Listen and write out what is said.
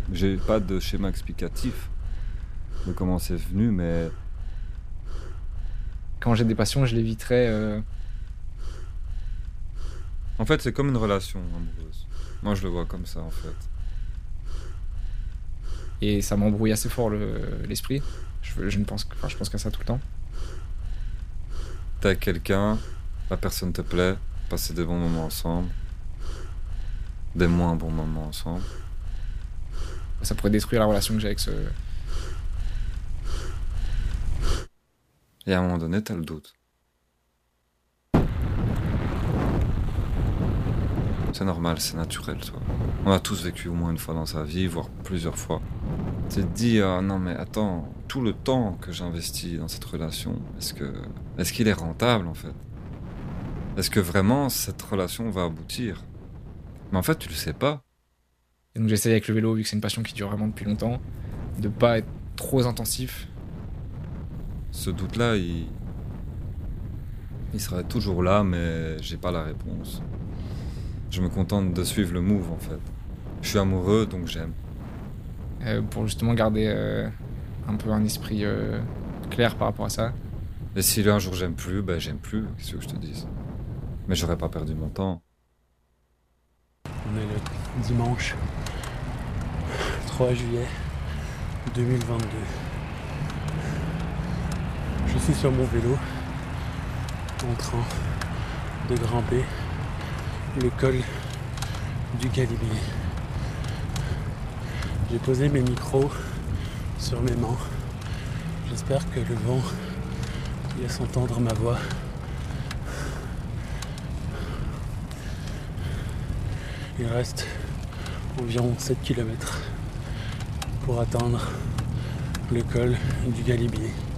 J'ai pas de schéma explicatif de comment c'est venu, mais Quand j'ai des passions, je l'éviterai. en fait, c'est comme une relation amoureuse. Moi, je le vois comme ça, en fait. Et ça m'embrouille assez fort l'esprit. Je ne pense, enfin, je pense qu'à ça tout le temps. T'es avec quelqu'un, la personne te plaît, passer des bons moments ensemble, des moins bons moments ensemble. Ça pourrait détruire la relation que j'ai avec ce. Et à un moment donné, t'as le doute. C'est normal, c'est naturel, toi. On a tous vécu au moins une fois dans sa vie, voire plusieurs fois. Tu te dis, ah non mais attends, tout le temps que j'investis dans cette relation, est-ce qu'il est rentable en fait? Est-ce que vraiment cette relation va aboutir? Mais en fait, tu le sais pas. Et donc j'essaye avec le vélo, vu que c'est une passion qui dure vraiment depuis longtemps, de pas être trop intensif. Ce doute-là, il sera toujours là, mais j'ai pas la réponse. Je me contente de suivre le move en fait. Je suis amoureux, donc j'aime. Pour justement garder un peu un esprit clair par rapport à ça. Et si un jour j'aime plus, ben j'aime plus, qu'est-ce que je te dise? Mais j'aurais pas perdu mon temps. On est le dimanche 3 juillet 2022. Je suis sur mon vélo en train de grimper le col du Galibier. J'ai posé mes micros sur mes mains. J'espère que le vent laisse entendre ma voix. Il reste environ 7 km pour atteindre le col du Galibier.